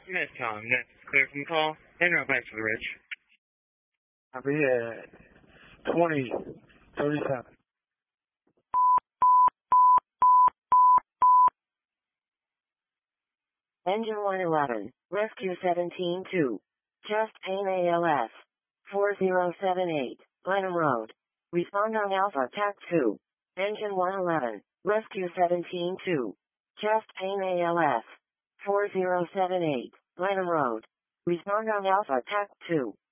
Net Tom, net clear from call, and route back to the ridge. I'll be at 2037. Engine 111, Rescue 17-2. Chest pain ALS. 4078, Blenheim Road. Respond on Alpha TAC 2. Engine 111, Rescue 17-2. Chest pain ALS. 4078, Blenheim Road. Respond on Alpha TAC 2.